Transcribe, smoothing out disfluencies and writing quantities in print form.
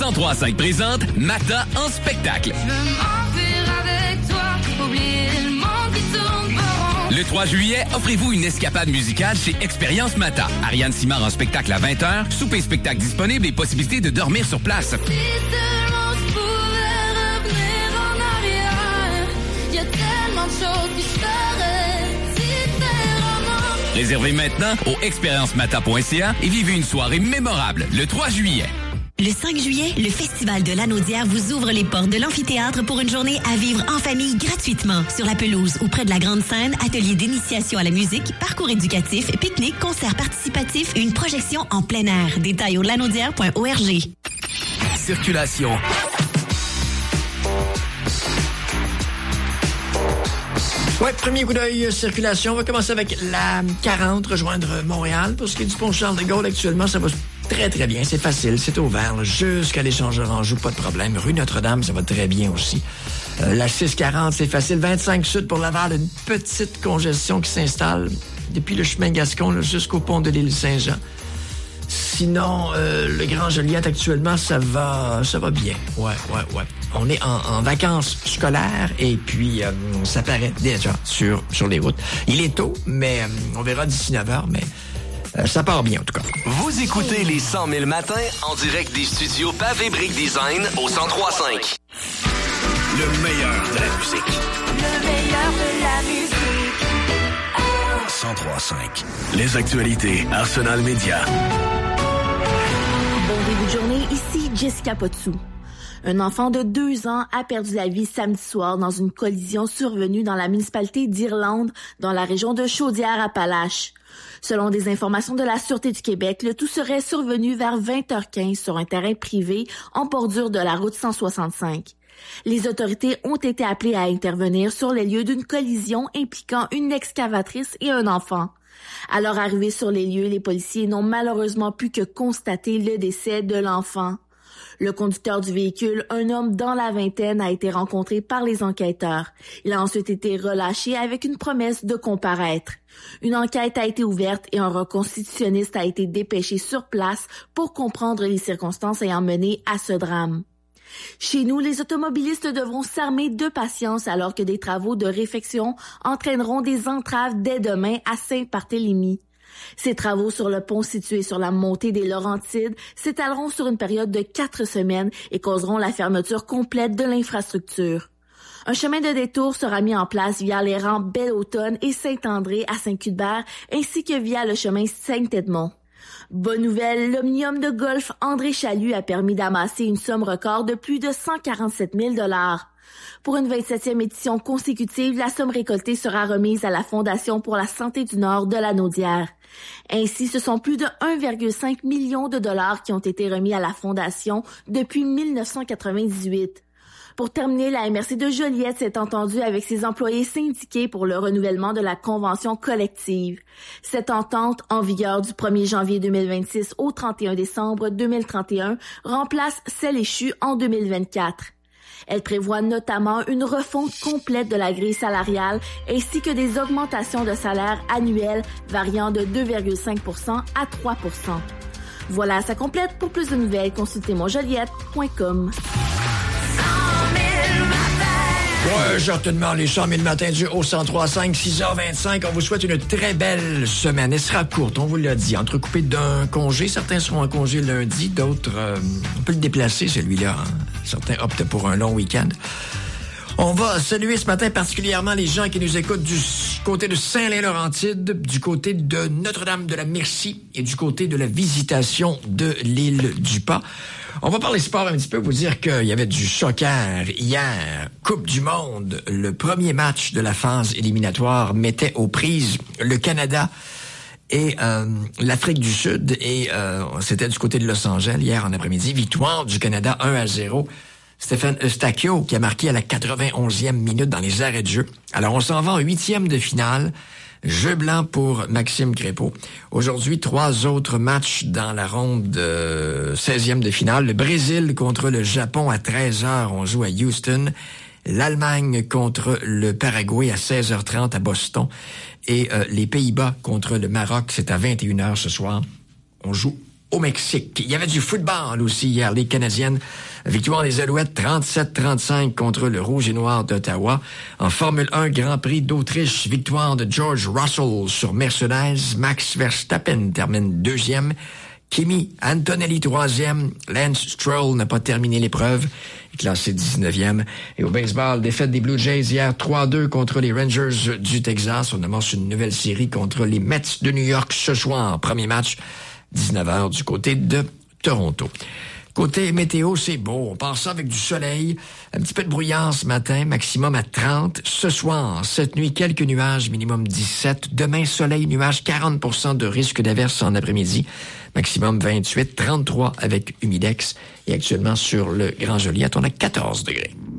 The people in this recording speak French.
103.5 présente Mata en spectacle. Je veux m'enfuir avec toi, oublier le monde qui tourne pas rond. Le 3 juillet, offrez-vous une escapade musicale chez Expérience Mata. Ariane Simard en spectacle à 20h, souper spectacle disponible et possibilité de dormir sur place. Si seulement je pouvais revenir en arrière, y a tellement de choses que je ferais différemment. Réservez maintenant au expériencemata.ca et vivez une soirée mémorable le 3 juillet. Le 5 juillet, le Festival de l'Anaudière vous ouvre les portes de l'amphithéâtre pour une journée à vivre en famille gratuitement. Sur la pelouse ou près de la grande scène, ateliers d'initiation à la musique, parcours éducatif, pique-nique, concerts participatifs et une projection en plein air. Détails au lanaudière.org. Circulation. Ouais, premier coup d'œil, circulation. On va commencer avec la 40, rejoindre Montréal. Pour ce qui est du pont Charles-de-Gaulle, actuellement, ça va très, très bien. C'est facile, c'est ouvert, là, jusqu'à l'échangeur Anjou, pas de problème. Rue Notre-Dame, ça va très bien aussi. La 640, c'est facile. 25 Sud pour Laval, une petite congestion qui s'installe depuis le chemin Gascon là, jusqu'au pont de l'île Saint-Jean. Sinon, le Grand Joliette, actuellement, ça va bien. Ouais. On est en vacances scolaires et puis ça paraît déjà sur les routes. Il est tôt, mais on verra d'ici 9h, mais ça part bien en tout cas. Vous écoutez les 100 000 matins en direct des studios Pavé Brick Design au 103.5. Le meilleur de la musique. Le meilleur de la musique. 103.5. Les actualités Arsenal Média. Bon début de journée, ici Jessica Potsou. Un enfant de 2 ans a perdu la vie samedi soir dans une collision survenue dans la municipalité d'Irlande, dans la région de Chaudière-Appalaches. Selon des informations de la Sûreté du Québec, le tout serait survenu vers 20h15 sur un terrain privé en bordure de la route 165. Les autorités ont été appelées à intervenir sur les lieux d'une collision impliquant une excavatrice et un enfant. À leur arrivée sur les lieux, les policiers n'ont malheureusement pu que constater le décès de l'enfant. Le conducteur du véhicule, un homme dans la vingtaine, a été rencontré par les enquêteurs. Il a ensuite été relâché avec une promesse de comparaître. Une enquête a été ouverte et un reconstitutionniste a été dépêché sur place pour comprendre les circonstances ayant mené à ce drame. Chez nous, les automobilistes devront s'armer de patience alors que des travaux de réfection entraîneront des entraves dès demain à Saint-Barthélemy. Ces travaux sur le pont situé sur la montée des Laurentides s'étaleront sur une période de 4 semaines et causeront la fermeture complète de l'infrastructure. Un chemin de détour sera mis en place via les rangs Belle-Automne et Saint-André à Saint-Cuthbert ainsi que via le chemin Saint-Edmond. Bonne nouvelle, l'Omnium de golf André Chaloux a permis d'amasser une somme record de plus de 147 000 $. Pour une 27e édition consécutive, la somme récoltée sera remise à la Fondation pour la santé du Nord de la Naudière. Ainsi, ce sont plus de 1,5 million de dollars qui ont été remis à la Fondation depuis 1998. Pour terminer, la MRC de Joliette s'est entendue avec ses employés syndiqués pour le renouvellement de la convention collective. Cette entente, en vigueur du 1er janvier 2026 au 31 décembre 2031, remplace celle échue en 2024. Elle prévoit notamment une refonte complète de la grille salariale ainsi que des augmentations de salaire annuelles variant de 2,5% à 3%. Voilà, ça complète. Pour plus de nouvelles, consultez monjoliette.com. Ouais, certainement, les 100 000 matins du Haut 103.5, 6h25. On vous souhaite une très belle semaine. Elle sera courte, on vous l'a dit, entrecoupée d'un congé. Certains seront en congé lundi, d'autres, on peut le déplacer, celui-là. Hein? Certains optent pour un long week-end. On va saluer ce matin particulièrement les gens qui nous écoutent du côté de Saint-Lin-Laurentide, du côté de Notre-Dame-de-la-Merci et du côté de la Visitation de l'île du Pas. On va parler sport un petit peu, vous dire qu'il y avait du soccer hier, Coupe du Monde. Le premier match de la phase éliminatoire mettait aux prises le Canada et l'Afrique du Sud. Et c'était du côté de Los Angeles hier en après-midi. Victoire du Canada 1-0. Stéphane Eustachio qui a marqué à la 91e minute dans les arrêts de jeu. Alors on s'en va en 8e de finale. Jeu blanc pour Maxime Crépeau. Aujourd'hui, 3 autres matchs dans la ronde 16e de finale. Le Brésil contre le Japon à 13h, on joue à Houston. L'Allemagne contre le Paraguay à 16h30 à Boston. Et les Pays-Bas contre le Maroc, c'est à 21h ce soir. On joue au Mexique. Il y avait du football aussi hier, les Canadiennes. Victoire des Alouettes 37-35 contre le Rouge et Noir d'Ottawa. En Formule 1, Grand Prix d'Autriche, victoire de George Russell sur Mercedes. Max Verstappen termine deuxième. Kimi Antonelli troisième. Lance Stroll n'a pas terminé l'épreuve, classé 19e. Et au baseball, défaite des Blue Jays hier 3-2 contre les Rangers du Texas. On amorce une nouvelle série contre les Mets de New York ce soir. Premier match, 19h du côté de Toronto. Côté météo, c'est beau. On part ça avec du soleil. Un petit peu de brouillard ce matin, maximum à 30. Ce soir, cette nuit, quelques nuages, minimum 17. Demain, soleil, nuages, 40% de risque d'averse en après-midi. Maximum 28, 33 avec humidex. Et actuellement, sur le Grand Joliette, on a 14 degrés.